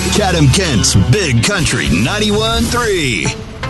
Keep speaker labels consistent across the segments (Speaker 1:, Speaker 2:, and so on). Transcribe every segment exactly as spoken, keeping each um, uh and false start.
Speaker 1: Chatham-Kent's Big Country ninety-one point three.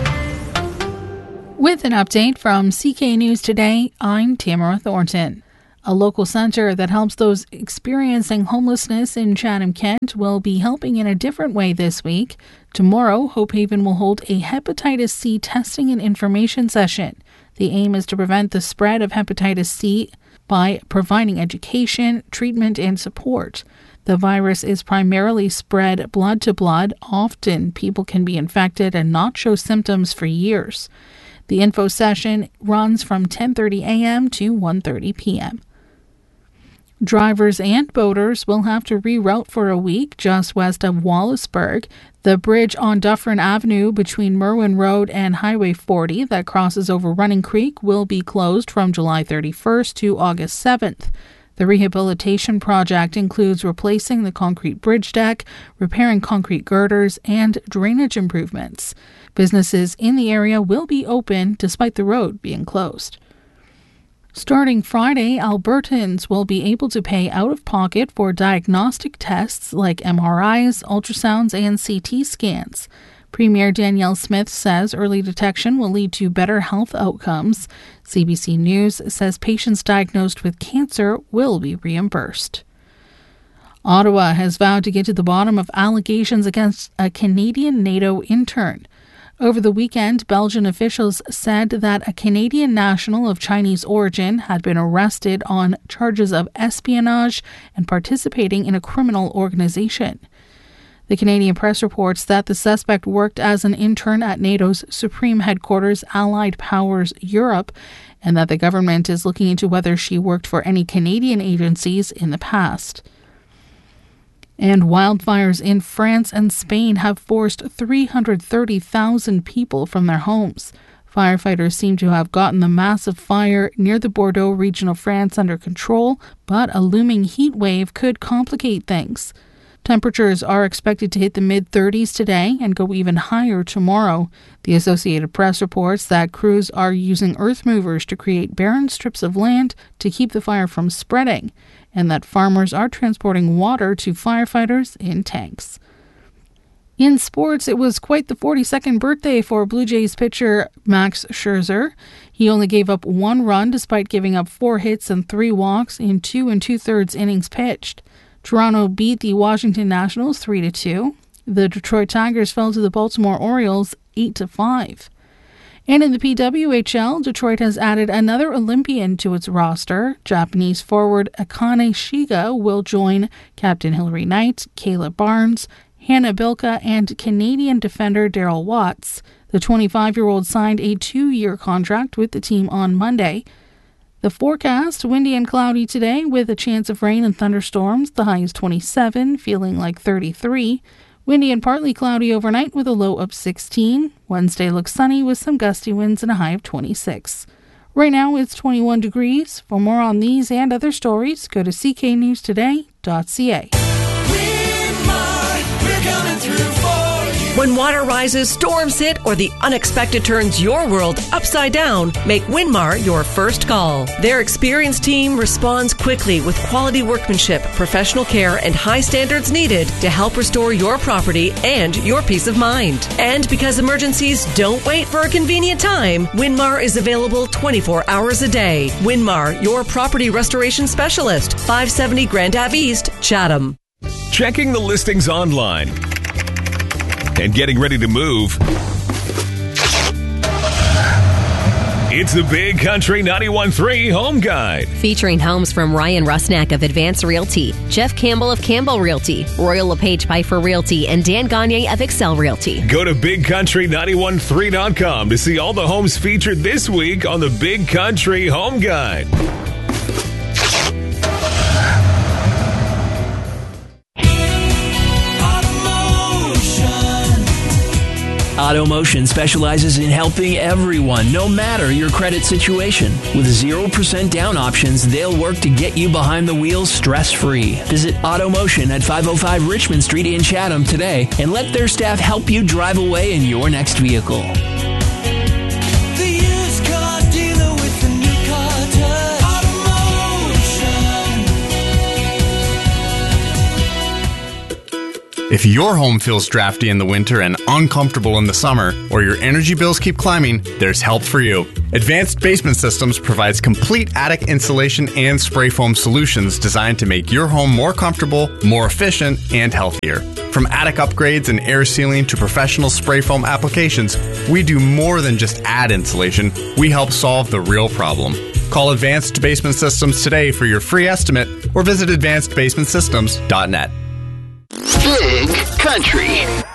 Speaker 2: With an update from C K News Today, I'm Tamara Thornton. A local center that helps those experiencing homelessness in Chatham-Kent will be helping in a different way this week. Tomorrow, Hope Haven will hold a hepatitis C testing and information session. The aim is to prevent the spread of hepatitis C by providing education, treatment, and support. The virus is primarily spread blood to blood. Often, people can be infected and not show symptoms for years. The info session runs from ten thirty a.m. to one thirty p.m. Drivers and boaters will have to reroute for a week just west of Wallaceburg. The bridge on Dufferin Avenue between Merwin Road and Highway forty that crosses over Running Creek will be closed from July thirty-first to August seventh. The rehabilitation project includes replacing the concrete bridge deck, repairing concrete girders, and drainage improvements. Businesses in the area will be open despite the road being closed. Starting Friday, Albertans will be able to pay out of pocket for diagnostic tests like M R Is, ultrasounds, and C T scans. Premier Danielle Smith says early detection will lead to better health outcomes. C B C News says patients diagnosed with cancer will be reimbursed. Ottawa has vowed to get to the bottom of allegations against a Canadian NATO intern. Over the weekend, Belgian officials said that a Canadian national of Chinese origin had been arrested on charges of espionage and participating in a criminal organization. The Canadian press reports that the suspect worked as an intern at NATO's Supreme Headquarters, Allied Powers Europe, and that the government is looking into whether she worked for any Canadian agencies in the past. And wildfires in France and Spain have forced three hundred thirty thousand people from their homes. Firefighters seem to have gotten the massive fire near the Bordeaux region of France under control, but a looming heat wave could complicate things. Temperatures are expected to hit the mid-thirties today and go even higher tomorrow. The Associated Press reports that crews are using earth movers to create barren strips of land to keep the fire from spreading, and that farmers are transporting water to firefighters in tanks. In sports, it was quite the forty-second birthday for Blue Jays pitcher Max Scherzer. He only gave up one run despite giving up four hits and three walks in two and two-thirds innings pitched. Toronto beat the Washington Nationals three to two. The Detroit Tigers fell to the Baltimore Orioles eight to five. And in the P W H L, Detroit has added another Olympian to its roster. Japanese forward Akane Shiga will join Captain Hilary Knight, Kayla Barnes, Hannah Bilka, and Canadian defender Darryl Watts. The twenty-five-year-old signed a two-year contract with the team on Monday. The forecast, windy and cloudy today with a chance of rain and thunderstorms. The high is twenty-seven, feeling like thirty-three. Windy and partly cloudy overnight with a low of sixteen. Wednesday looks sunny with some gusty winds and a high of twenty-six. Right now it's twenty-one degrees. For more on these and other stories, go to c k news today dot c a.
Speaker 3: When water rises, storms hit, or the unexpected turns your world upside down, make Winmar your first call. Their experienced team responds quickly with quality workmanship, professional care, and high standards needed to help restore your property and your peace of mind. And because emergencies don't wait for a convenient time, Winmar is available twenty-four hours a day. Winmar, your property restoration specialist, five seventy Grand Ave East, Chatham.
Speaker 4: Checking the listings online and getting ready to move. It's the Big Country ninety-one point three Home Guide.
Speaker 5: Featuring homes from Ryan Rusnak of Advance Realty, Jeff Campbell of Campbell Realty, Royal LePage Piper Realty, and Dan Gagne of Excel Realty.
Speaker 4: Go to big country nine one three dot com to see all the homes featured this week on the Big Country Home Guide.
Speaker 6: AutoMotion specializes in helping everyone, no matter your credit situation. With zero percent down options, they'll work to get you behind the wheels stress-free. Visit AutoMotion at five oh five Richmond Street in Chatham today and let their staff help you drive away in your next vehicle.
Speaker 7: If your home feels drafty in the winter and uncomfortable in the summer, or your energy bills keep climbing, there's help for you. Advanced Basement Systems provides complete attic insulation and spray foam solutions designed to make your home more comfortable, more efficient, and healthier. From attic upgrades and air sealing to professional spray foam applications, we do more than just add insulation. We help solve the real problem. Call Advanced Basement Systems today for your free estimate or visit advanced basement systems dot net.
Speaker 1: Big Country.